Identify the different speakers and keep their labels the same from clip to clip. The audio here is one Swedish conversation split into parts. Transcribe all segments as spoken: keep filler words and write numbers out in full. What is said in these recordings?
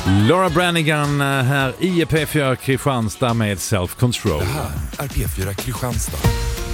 Speaker 1: Laura Branigan här i P fyra Kristianstad med Self Control.
Speaker 2: Det här är P fyra Kristianstad.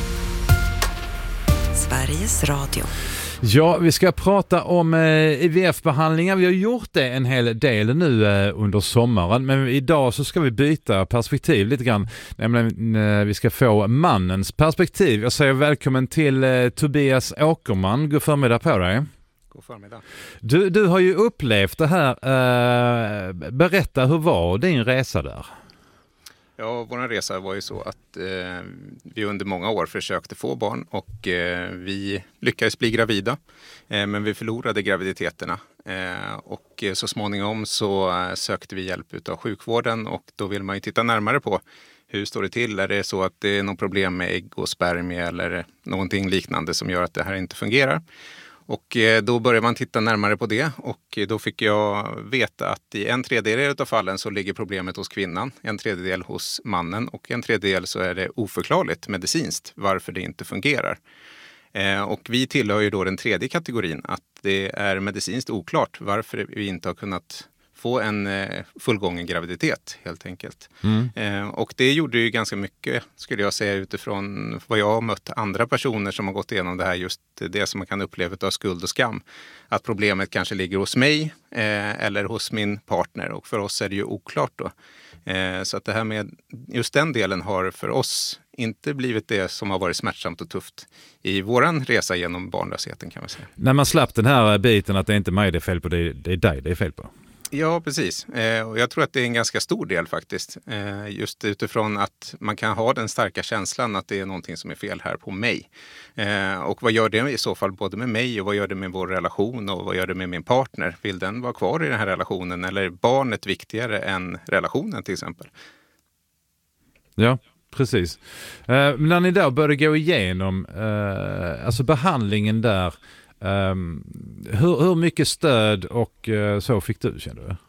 Speaker 3: Sveriges Radio.
Speaker 1: Ja, vi ska prata om eh, I V F-behandlingar. Vi har gjort det en hel del nu eh, under sommaren. Men idag så ska vi byta perspektiv lite grann. Nämligen eh, vi ska få mannens perspektiv. Jag säger välkommen till eh, Tobias Åkerman. God förmiddag på dig.
Speaker 4: God förmiddag. Du,
Speaker 1: du har ju upplevt det här. Eh, berätta, hur var din resa där?
Speaker 4: Ja, vår resa var ju så att eh, vi under många år försökte få barn och eh, vi lyckades bli gravida. Eh, men vi förlorade graviditeterna eh, och så småningom så sökte vi hjälp av sjukvården och då vill man ju titta närmare på hur står det till. Är det så att det är något problem med ägg och spermie eller någonting liknande som gör att det här inte fungerar? Och då börjar man titta närmare på det och då fick jag veta att i en tredjedel av fallen så ligger problemet hos kvinnan, en tredjedel hos mannen och en tredjedel så är det oförklarligt medicinskt varför det inte fungerar. Och vi tillhör ju då den tredje kategorin, att det är medicinskt oklart varför vi inte har kunnat få en eh, fullgången graviditet helt enkelt. Mm. Eh, och det gjorde ju ganska mycket, skulle jag säga, utifrån vad jag har mött andra personer som har gått igenom det här, just det som man kan uppleva av skuld och skam. Att problemet kanske ligger hos mig eh, eller hos min partner, och för oss är det ju oklart då. Eh, så att det här med just den delen har för oss inte blivit det som har varit smärtsamt och tufft i våran resa genom barnlösheten, kan man säga.
Speaker 1: När man slapp den här biten att det inte är mig det är fel på, det, det är dig det är fel på.
Speaker 4: Ja, precis. Eh, och jag tror att det är en ganska stor del faktiskt. Eh, just utifrån att man kan ha den starka känslan att det är någonting som är fel här på mig. Eh, och vad gör det i så fall både med mig och vad gör det med vår relation och vad gör det med min partner? Vill den vara kvar i den här relationen eller är barnet viktigare än relationen till exempel?
Speaker 1: Ja, precis. Eh, när ni då började gå igenom eh, alltså behandlingen där, Um, hur, hur mycket stöd och uh, så fick du, kände du?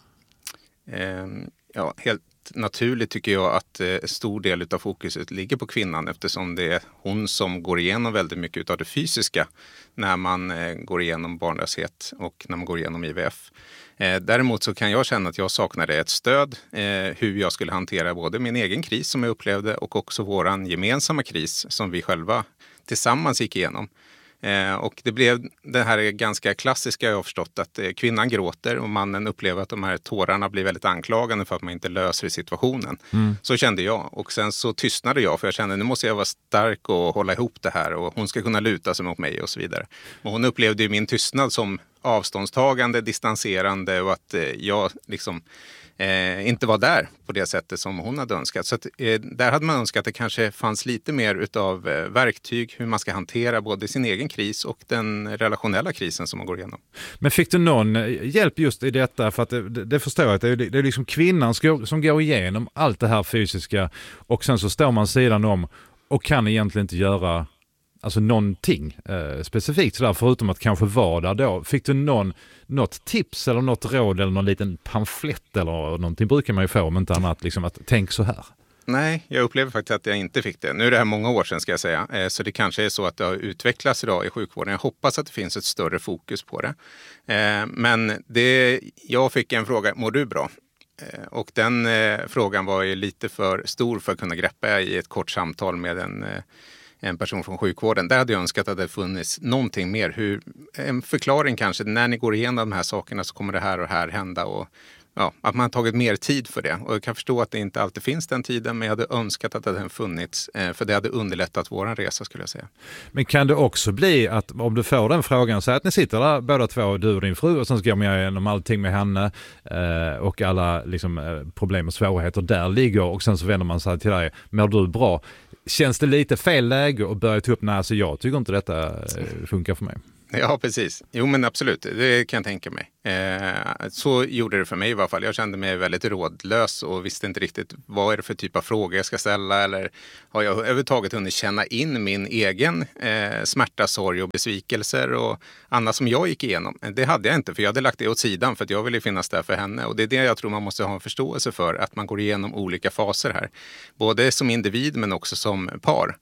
Speaker 4: Um, ja, helt naturligt tycker jag att uh, stor del av fokuset ligger på kvinnan, eftersom det är hon som går igenom väldigt mycket av det fysiska när man uh, går igenom barnlöshet och när man går igenom I V F. Uh, däremot så kan jag känna att jag saknade ett stöd uh, hur jag skulle hantera både min egen kris som jag upplevde och också våran gemensamma kris som vi själva tillsammans gick igenom. Eh, och det blev det här ganska klassiska, jag har förstått, att eh, kvinnan gråter och mannen upplever att de här tårarna blir väldigt anklagande för att man inte löser situationen. Mm. Så kände jag, och sen så tystnade jag för jag kände nu måste jag vara stark och hålla ihop det här och hon ska kunna luta sig mot mig och så vidare. Och hon upplevde ju min tystnad som avståndstagande, distanserande och att eh, jag liksom Eh, inte var där på det sättet som hon hade önskat. Så att, eh, där hade man önskat att det kanske fanns lite mer utav eh, verktyg hur man ska hantera både sin egen kris och den relationella krisen som man går igenom.
Speaker 1: Men fick du någon hjälp just i detta? För att det, det förstår jag att det är, det är liksom kvinnan som, som går igenom allt det här fysiska och sen så står man sidan om och kan egentligen inte göra alltså någonting eh, specifikt sådär, förutom att kanske vara där då. Fick du någon, något tips eller något råd eller någon liten pamflett eller någonting brukar man ju få om inte annat, liksom att tänk så här? Nej,
Speaker 4: jag upplever faktiskt att jag inte fick det. Nu är det här många år sedan ska jag säga, eh, så det kanske är så att det har utvecklats idag i sjukvården. Jag hoppas att det finns ett större fokus på det. Eh, men det, jag fick en fråga, mår du bra? Eh, och den eh, frågan var ju lite för stor för att kunna greppa i ett kort samtal med en eh, en person från sjukvården. Där hade jag önskat att det funnits någonting mer. Hur, en förklaring kanske. När ni går igenom de här sakerna så kommer det här och här hända. Och, ja, att man har tagit mer tid för det. Och jag kan förstå att det inte alltid finns den tiden. Men jag hade önskat att det hade funnits. För det hade underlättat våran resa skulle jag säga.
Speaker 1: Men kan det också bli att om du får den frågan så att ni sitter där båda två, du och din fru. Och sen så går man igenom allting med henne. Eh, och alla liksom, problem och svårigheter där ligger. Och sen så vänder man sig till dig. Mår du bra? Känns det lite fel läge att börja ta upp när så jag tycker inte detta funkar för mig?
Speaker 4: Ja, precis. Jo, men absolut. Det kan jag tänka mig. Eh, så gjorde det för mig i alla fall. Jag kände mig väldigt rådlös och visste inte riktigt vad är det för typ av frågor jag ska ställa. Eller har jag överhuvudtaget hunnit känna in min egen eh, smärta, sorg och besvikelser och annat som jag gick igenom. Det hade jag inte, för jag hade lagt det åt sidan för att jag ville finnas där för henne. Och det är det jag tror man måste ha en förståelse för, att man går igenom olika faser här. Både som individ men också som par.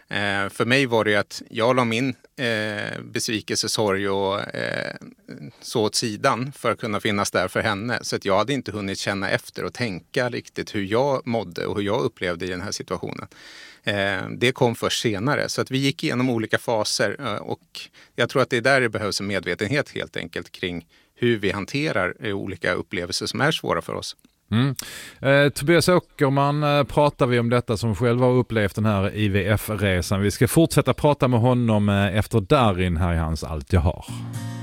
Speaker 4: Eh, för mig var det att jag la min eh, besvikelse, sorg och eh, så åt sidan för att kunna finnas där för henne. Så att jag hade inte hunnit känna efter och tänka riktigt hur jag mådde och hur jag upplevde i den här situationen. Eh, det kom först senare. Så att vi gick igenom olika faser eh, och jag tror att det är där det behövs en medvetenhet helt enkelt kring hur vi hanterar eh, olika upplevelser som är svåra för oss.
Speaker 1: Mm. Eh, Tobias Åkerman eh, pratar vi om detta som själv har upplevt den här I V F-resan. Vi ska fortsätta prata med honom eh, efter Darin här i hans Allt jag har.